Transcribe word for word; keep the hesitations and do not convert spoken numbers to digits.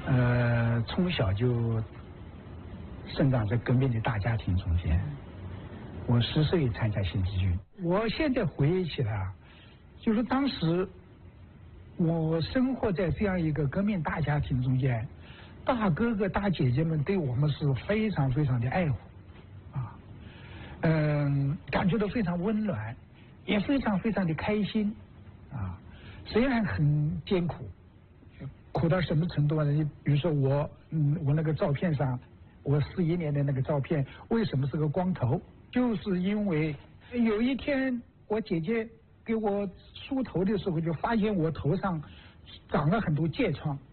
呃，从小就生长在革命的大家庭中间。我十岁参加新四军，我现在回忆起来啊，就是当时我生活在这样一个革命大家庭中间，大哥哥大姐姐们对我们是非常非常的爱护啊，嗯，感觉到非常温暖，也非常非常的开心啊，虽然很艰苦。苦到什么程度呢？你比如说我，嗯，我那个照片上，我四一年的那个照片，为什么是个光头？就是因为有一天我姐姐给我梳头的时候，就发现我头上长了很多疥疮，